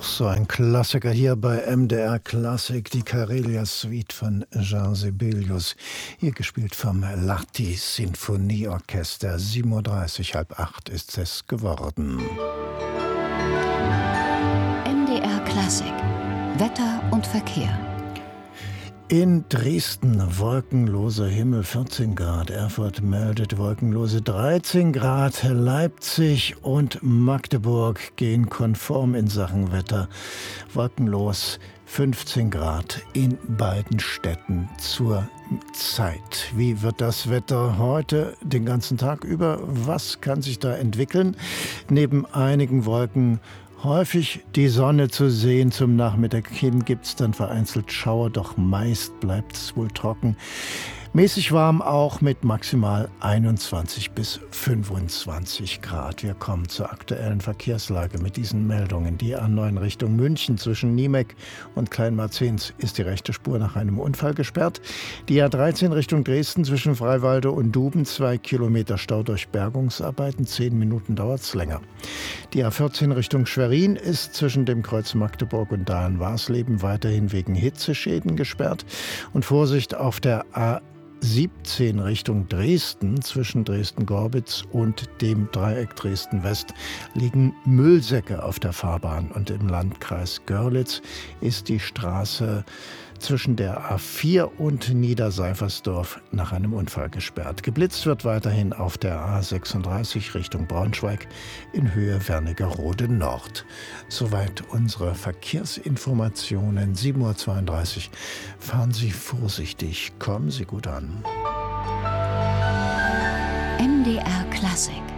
noch so ein Klassiker hier bei MDR Klassik, die Karelia Suite von Jean Sibelius, hier gespielt vom Lahti Sinfonieorchester. 7:30 Uhr, 7:30 ist es geworden. MDR Klassik, Wetter und Verkehr. In Dresden wolkenloser Himmel 14 Grad, Erfurt meldet wolkenlose 13 Grad, Leipzig und Magdeburg gehen konform in Sachen Wetter, wolkenlos 15 Grad in beiden Städten zur Zeit. Wie wird das Wetter heute den ganzen Tag über? Was kann sich da entwickeln? Neben einigen Wolken häufig die Sonne zu sehen. Zum Nachmittag hin gibt es dann vereinzelt Schauer, doch meist bleibt es wohl trocken. Mäßig warm auch mit maximal 21 bis 25 Grad. Wir kommen zur aktuellen Verkehrslage mit diesen Meldungen. Die A9 Richtung München zwischen Niemek und Kleinmarzens ist die rechte Spur nach einem Unfall gesperrt. Die A13 Richtung Dresden zwischen Freiwalde und Duben 2 Kilometer Stau durch Bergungsarbeiten. 10 Minuten dauert es länger. Die A14 Richtung Schwerin ist zwischen dem Kreuz Magdeburg und Dahlen-Warsleben weiterhin wegen Hitzeschäden gesperrt. Und Vorsicht auf der A17 Richtung Dresden, zwischen Dresden-Gorbitz und dem Dreieck Dresden-West liegen Müllsäcke auf der Fahrbahn. Und im Landkreis Görlitz ist die Straße zwischen der A4 und Niederseifersdorf nach einem Unfall gesperrt. Geblitzt wird weiterhin auf der A36 Richtung Braunschweig in Höhe Wernigerode Nord. Soweit unsere Verkehrsinformationen. 7:32 Uhr. Fahren Sie vorsichtig, kommen Sie gut an. MDR Klassik.